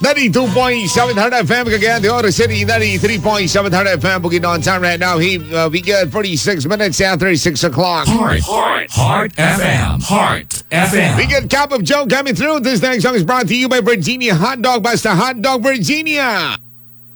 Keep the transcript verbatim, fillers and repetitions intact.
ninety-two point seven Heart F M, Cagayan de Oro City, ninety-three point seven Heart F M, Bukidnon. Time right now, he, uh, we get forty-six minutes after six o'clock. Heart, Heart, Heart F M, Heart F M. We get Cup of Joe coming through. This next song is brought to you by Virginia Hot Dog. Basta Hot Dog Virginia.